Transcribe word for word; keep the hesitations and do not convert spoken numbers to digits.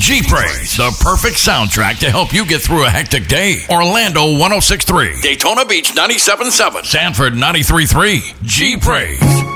G-Praise, the perfect soundtrack to help you get through a hectic day. Orlando one oh six point three, Daytona Beach ninety-seven point seven, Sanford ninety-three point three. G-Praise.